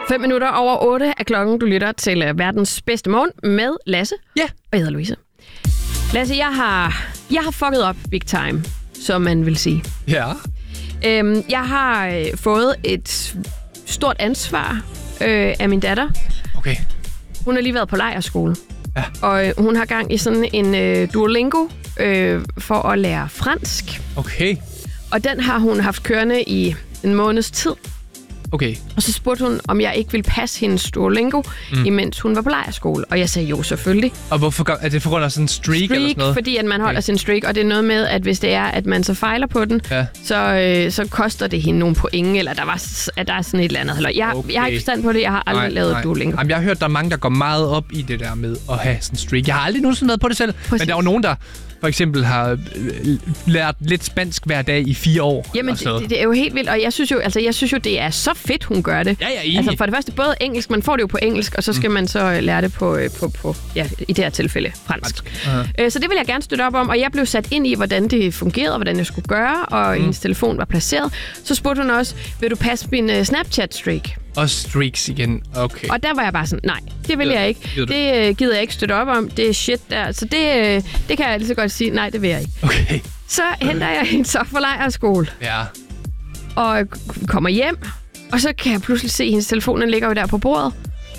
5 minutter over 8 er klokken. Du lytter til verdens bedste morgen med Lasse. Ja. Og jeg hedder Louise. Lasse, jeg har fucket op big time, som man vil sige. Ja. Jeg har fået et stort ansvar af min datter. Okay. Hun har lige været på lejrskole. Ja. Og hun har gang i sådan en Duolingo for at lære fransk. Okay. Og den har hun haft kørende i en måneds tid. Okay. Og så spurgte hun, om jeg ikke ville passe hendes Duolingo, imens hun var på lejrskole. Og jeg sagde jo, selvfølgelig. Og hvorfor er det for grund af sådan en streak eller sådan noget? Fordi at man holder sin streak, og det er noget med, at hvis det er, at man så fejler på den, så koster det hende nogle point, eller der er sådan et eller andet. Jeg har ikke forstand på det, jeg har aldrig lavet Duolingo. Jamen, jeg har hørt, der er mange, der går meget op i det der med at have sådan en streak. Jeg har aldrig nogensinde været på det selv, men der er jo nogen, der for eksempel har lært lidt spansk hver dag i 4 år. Jamen, det er jo helt vildt, og jeg synes jo, det er så fedt, hun gør det. Ja, jeg er enig. Altså for det første, både engelsk, man får det jo på engelsk, og så skal man så lære det på i det her tilfælde, fransk. Så det vil jeg gerne støtte op om, og jeg blev sat ind i, hvordan det fungerede, og hvordan jeg skulle gøre, og hendes telefon var placeret. Så spurgte hun også, vil du passe min Snapchat-streak? Og streaks igen, okay. Og der var jeg bare sådan, nej, det vil jeg ikke. Det gider jeg ikke støtte op om, det er shit der. Så det kan jeg lige så godt sige, nej, det vil jeg ikke. Okay. Så henter jeg hende så fra lejrskole. Ja. Og kommer hjem, og så kan jeg pludselig se, at hendes telefon ligger jo der på bordet.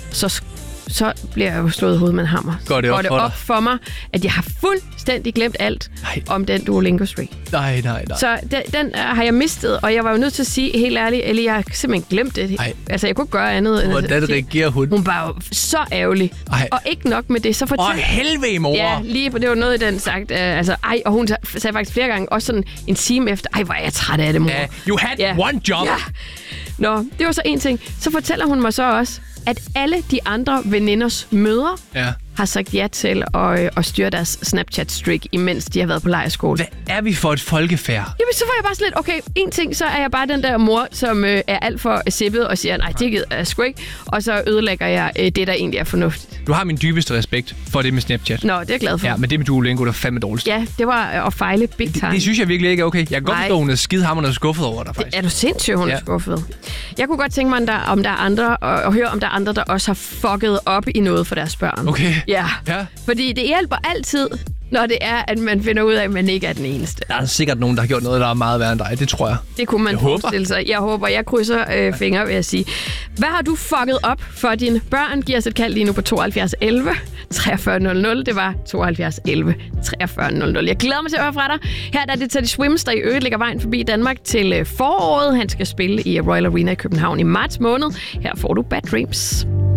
Så bliver jeg jo slået i hovedet med en hammer. Går det op for mig, at jeg har fuldstændig glemt alt om den Duolingo streak. Nej. Så den har jeg mistet, og jeg var jo nødt til at sige helt ærligt, eller jeg har simpelthen glemt det. Ej. Altså, jeg kunne ikke gøre andet. Hvordan reagerer hun? Hun var jo så ærgerlig. Ej. Og ikke nok med det, så fortalte... helvede, mor! Ja, lige det var noget i den sagt. Og hun sagde faktisk flere gange, også sådan en time efter, hvor er jeg træt af det, mor. You had one job! Ja. Nå, det var så en ting. Så fortæller hun mig så også, at alle de andre veninders mødre har sagt ja til at styre deres Snapchat-streak, imens de har været på lejrskole. Hvad er vi for et folkefærd? Jamen, så var jeg bare sådan lidt, okay, en ting, så er jeg bare den der mor, som er alt for sippet og siger, nej, det gider jeg sgu ikke. Og så ødelægger jeg det, der egentlig er fornuftigt. Du har min dybeste respekt for det med Snapchat. Nå, det er jeg glad for. Ja, men det med Duolingo, der er fandme dårligt. Ja, det var at fejle big time. Det synes jeg virkelig ikke er okay. Jeg kan godt forstå, hun er skidehammerende skuffet over dig, faktisk. Er du sindssygt, hun er skuffet? Jeg kunne godt tænke mig, om der er andre, og høre, om der er andre, der også har fucket op i noget for deres børn. Okay. Ja. Fordi det hjælper altid, når det er, at man finder ud af, at man ikke er den eneste. Der er sikkert nogen, der har gjort noget, der er meget værre end dig. Det tror jeg. Det kunne man forestille sig. Jeg håber, jeg krydser fingre, vil jeg sige. Hvad har du fucket op for dine børn? Giv os et kald lige nu på 72 11 43 00. Det var 72 11 43 00. Jeg glæder mig til at høre fra dig. Her er det Teddy Swims, der i øvrigt ligger vejen forbi Danmark til foråret. Han skal spille i Royal Arena i København i marts måned. Her får du Bad Dreams.